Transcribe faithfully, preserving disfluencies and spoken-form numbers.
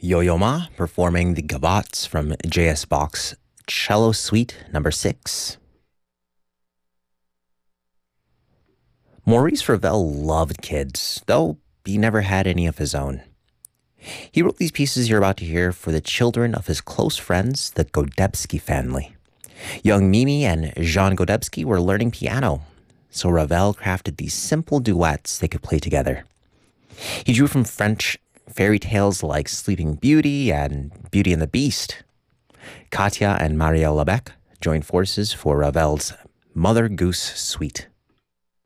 Yo-Yo Ma performing the Gavottes from J S Bach's Cello Suite number six. Maurice Ravel loved kids, though he never had any of his own. He wrote these pieces you're about to hear for the children of his close friends, the Godebsky family. Young Mimi and Jean Godebsky were learning piano, so Ravel crafted these simple duets they could play together. He drew from French fairy tales like Sleeping Beauty and Beauty and the Beast. Katya and Marielle Lebec joined forces for Ravel's Mother Goose Suite.